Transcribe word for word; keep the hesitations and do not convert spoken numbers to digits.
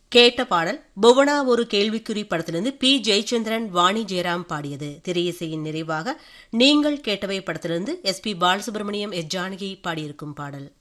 கேட்ட பாடல் புவனா ஒரு கேள்விக்குறி படத்திலிருந்து பி ஜெயச்சந்திரன் வாணி ஜெயராம் பாடியது. திரையிசையின் நிறைவாக நீங்கள் கேட்டவை படத்திலிருந்து S B Balasubramaniam S Janaki பாடியிருக்கும் பாடல்.